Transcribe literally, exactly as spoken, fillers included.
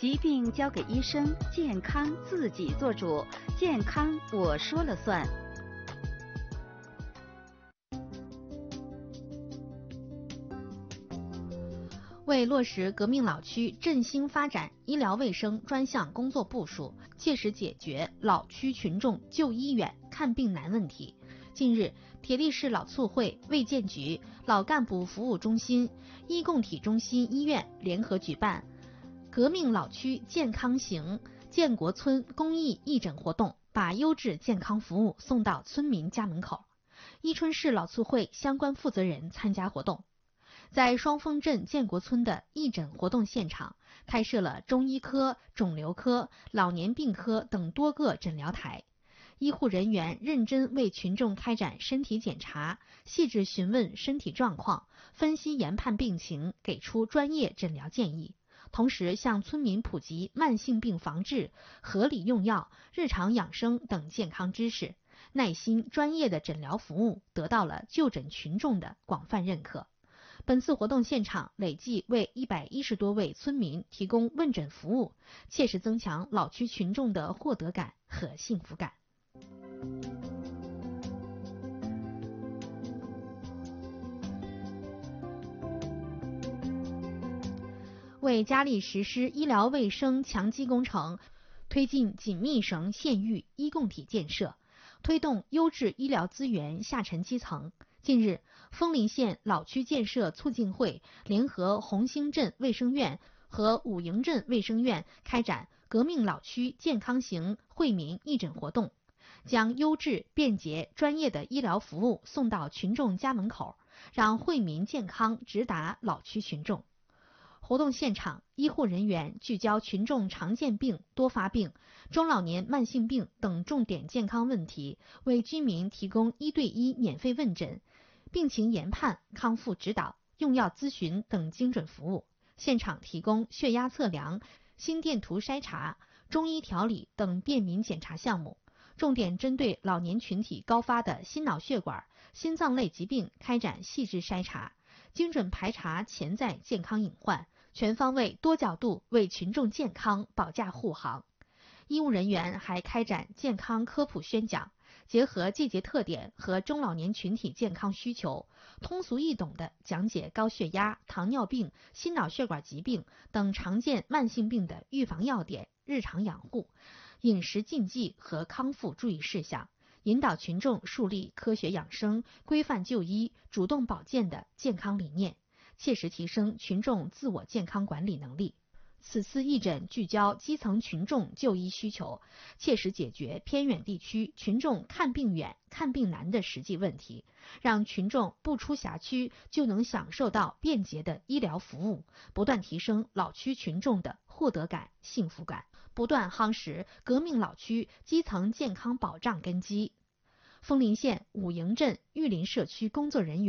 疾病交给医生，健康自己做主，健康我说了算。 为落实革命老区振兴发展医疗卫生专项工作部署，切实解决老区群众就医远、看病难问题，近日，铁力市老促会、卫健局、老干部服务中心、医共体中心医院联合举办革命老区健康行建国村公益义诊活动，把优质健康服务送到村民家门口。伊春市老促会相关负责人参加活动。在双峰镇建国村的义诊活动现场，开设了中医科、肿瘤科、老年病科等多个诊疗台，医护人员认真为群众开展身体检查，细致询问身体状况，分析研判病情，给出专业诊疗建议，同时向村民普及慢性病防治、合理用药、日常养生等健康知识，耐心专业的诊疗服务得到了就诊群众的广泛认可。本次活动现场累计为一百一十多位村民提供问诊服务，切实增强老区群众的获得感和幸福感。为佳丽实施医疗卫生强基工程，推进紧密省县域医共体建设，推动优质医疗资源下沉基层。近日，枫林县老区建设促进会联合红星镇卫生院和武营镇卫生院开展革命老区健康行惠民义诊活动，将优质、便捷、专业的医疗服务送到群众家门口，让惠民健康直达老区群众。活动现场，医护人员聚焦群众常见病、多发病、中老年慢性病等重点健康问题，为居民提供一对一免费问诊、病情研判、康复指导、用药咨询等精准服务。现场提供血压测量、心电图筛查、中医调理等便民检查项目，重点针对老年群体高发的心脑血管、心脏类疾病开展细致筛查，精准排查潜在健康隐患，全方位多角度为群众健康保驾护航。医务人员还开展健康科普宣讲，结合季节特点和中老年群体健康需求，通俗易懂地讲解高血压、糖尿病、心脑血管疾病等常见慢性病的预防要点、日常养护、饮食禁忌和康复注意事项，引导群众树立科学养生、规范就医、主动保健的健康理念，切实提升群众自我健康管理能力。此次义诊聚焦基层群众就医需求，切实解决偏远地区群众看病远、看病难的实际问题，让群众不出辖区就能享受到便捷的医疗服务，不断提升老区群众的获得感、幸福感，不断夯实革命老区基层健康保障根基。枫林县武营镇玉林社区工作人员